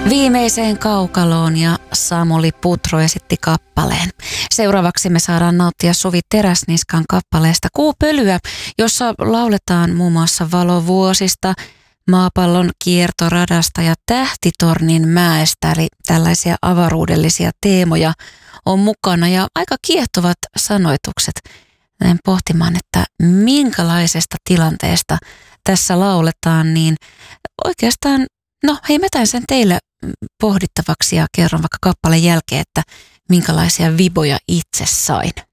Viimeiseen kaukaloon ja Samuli Putro esitti kappaleen. Seuraavaksi me saadaan nauttia Suvi Teräsniskan kappaleesta Kuupölyä, jossa lauletaan muun muassa valovuosista, maapallon kiertoradasta ja Tähtitornin mäestä, eli tällaisia avaruudellisia teemoja on mukana ja aika kiehtovat sanoitukset. Näin pohtimaan, että minkälaisesta tilanteesta tässä lauletaan, niin oikeastaan, mä tämän sen teille pohdittavaksi ja kerron vaikka kappaleen jälkeen, että minkälaisia viboja itse sain.